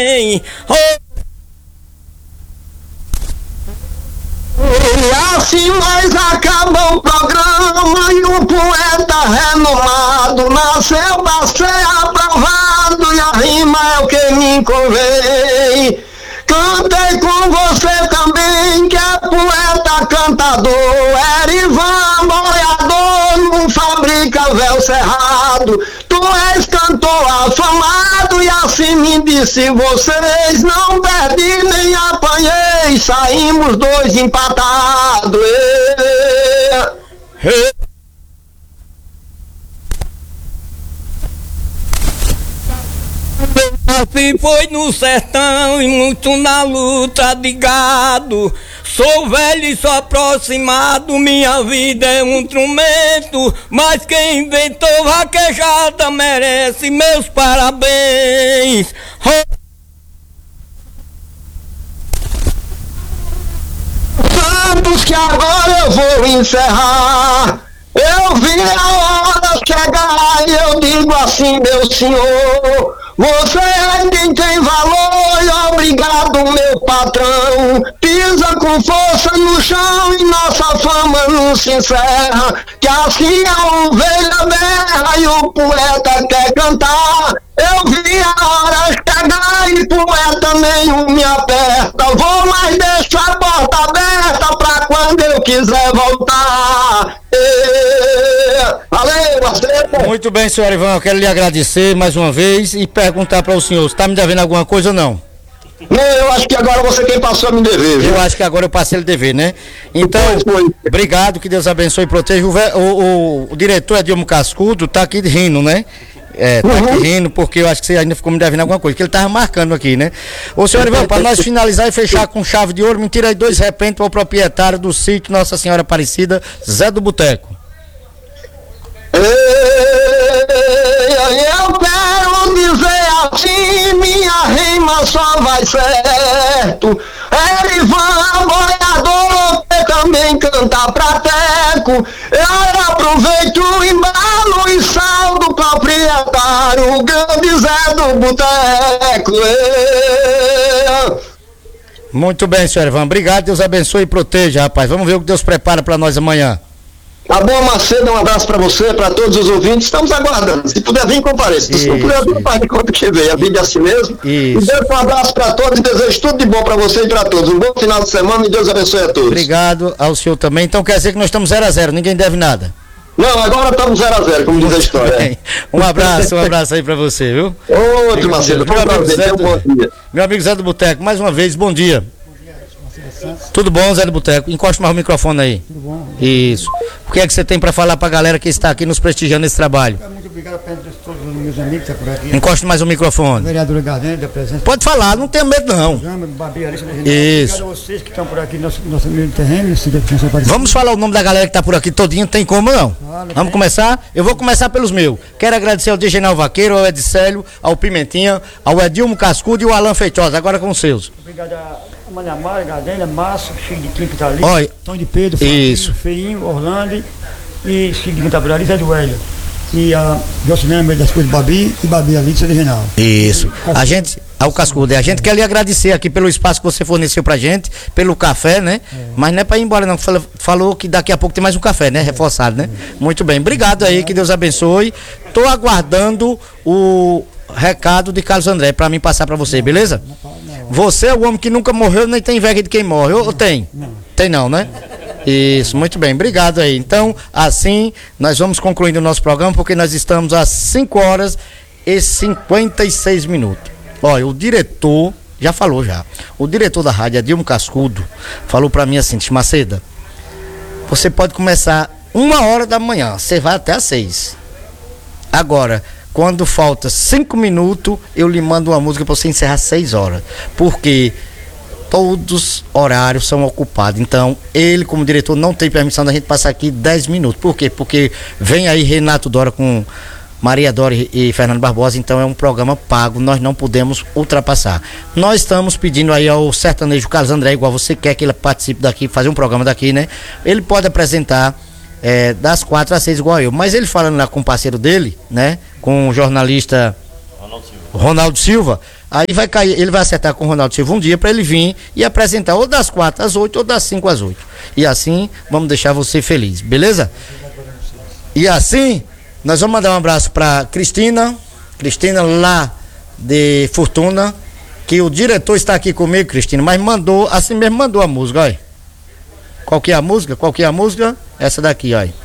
E assim nós acabamos o programa e o poeta renomado nasceu pra ser aprovado e a rima é o que me convém. Cantei com você também, que é poeta cantador, Erivan boiador, não fabrica véu cerrado. Tu és cantor afamado e assim me disse vocês, não perdi nem apanhei, saímos dois empatados. Assim foi no sertão e muito na luta de gado. Sou velho e sou aproximado, minha vida é um instrumento. Mas quem inventou vaquejada merece meus parabéns. Santos, que agora eu vou encerrar. Eu vi a hora chegar e eu digo assim, meu senhor, você é quem tem valor e obrigado, meu patrão. Pisa com força no chão e nossa fama não se encerra, que assim a ovelha berra e o poeta quer cantar. Eu vi a hora chegar e poeta nenhum me aperta. Vou mais deixar a porta aberta pra quando eu quiser voltar. Valeu, Marcelo. Muito bem, senhor Ivan, eu quero lhe agradecer mais uma vez e perguntar para o senhor, você está me devendo alguma coisa ou não? Não, eu acho que agora você quem passou a me dever, viu? Eu acho que agora eu passei ele dever, né? Então, obrigado, que Deus abençoe e proteja. O diretor Edilmo Cascudo tá aqui rindo, né? Tá aqui rindo porque eu acho que você ainda ficou me devendo alguma coisa, que ele tava marcando aqui, né? Ô senhor Ivan, para nós finalizar e fechar com chave de ouro, me tira aí 2 repentes para o proprietário do sítio Nossa Senhora Aparecida, Zé do Boteco. Eu quero dizer assim, minha rima só vai certo. Erivan boiador, que também canta pra teco. Eu aproveito o embalo e saldo o proprietário, o grande Zé do Boteco. Muito bem, senhor Ivan, obrigado, Deus abençoe e proteja, rapaz. Vamos ver o que Deus prepara para nós amanhã. Tá bom, Macedo, um abraço pra você, pra todos os ouvintes. Estamos aguardando. Se puder vir, compareça. Se não puder vir, faz de conta que veio. A vida é assim mesmo. E Deus, um abraço pra todos e desejo tudo de bom pra você e pra todos. Um bom final de semana e Deus abençoe a todos. Obrigado ao senhor também. Então quer dizer que nós estamos 0-0, ninguém deve nada. Não, agora estamos 0-0, como diz a história. Um abraço aí pra você, viu? Outro, Macedo. Meu amigo Zé do Boteco, mais uma vez, bom dia. Tudo bom, Zé do Boteco? Encoste mais o microfone aí. Tudo bom. Isso. O que é que você tem para falar para a galera que está aqui nos prestigiando nesse trabalho? Muito obrigado a todos os meus amigos que estão por aqui. Encoste mais o microfone. Vereadora Gardner, da presença. Pode falar, não tenha medo não. Isso. Obrigado a vocês que estão por aqui no nosso meio terreno. Vamos falar o nome da galera que está por aqui todinho, não tem como não. Vamos começar? Eu vou começar pelos meus. Quero agradecer ao Digenal Vaqueiro, ao Edicélio, ao Pimentinha, ao Edilmo Cascudo e ao Alan Feitosa. Agora com os seus. Obrigado a Maria Mara, Gardner, Márcio, Chico de Quim que está ali. Oi. Tom de Pedro, Isso. Feinho, Orlando e Chico de Quim está por ali, Zé do Hélio. E a Jocinema das coisas Babi e Babi ali, do Regional. Isso. A gente, ao Cascudo, a gente quer lhe agradecer aqui pelo espaço que você forneceu pra gente, pelo café, né? Mas não é pra ir embora não, falou que daqui a pouco tem mais um café, né? Reforçado, né? Muito bem, obrigado aí, que Deus abençoe. Tô aguardando o recado de Carlos André pra mim passar pra você, beleza? Você é o homem que nunca morreu, nem tem inveja de quem morre, ou tem? Tem não, né? Isso, muito bem, obrigado aí. Então, assim, nós vamos concluindo o nosso programa, porque nós estamos às 5h56. Olha, o diretor, já falou já, o diretor da rádio, Edilmo Cascudo, falou pra mim assim, Maceda, você pode começar 1h da manhã, você vai até às 6. Agora, quando falta 5 minutos, eu lhe mando uma música pra você encerrar 6 horas, porque todos os horários são ocupados. Então, ele, como diretor, não tem permissão da gente passar aqui 10 minutos. Por quê? Porque vem aí Renato Dora com Maria Dora e Fernando Barbosa, então é um programa pago, nós não podemos ultrapassar. Nós estamos pedindo aí ao sertanejo Carlos André, igual você quer que ele participe daqui, fazer um programa daqui, né? Ele pode apresentar das 4 às 6 igual eu, mas ele falando lá com o parceiro dele, né? Com o jornalista Ronaldo Silva, aí vai cair, ele vai acertar com o Ronaldo Silva um dia para ele vir e apresentar ou das 4 às 8 ou das 5 às 8. E assim vamos deixar você feliz, beleza? E assim nós vamos mandar um abraço para Cristina lá de Fortuna, que o diretor está aqui comigo, Cristina, mas mandou, assim mesmo mandou a música, olha. Qual que é a música? Essa daqui, olha.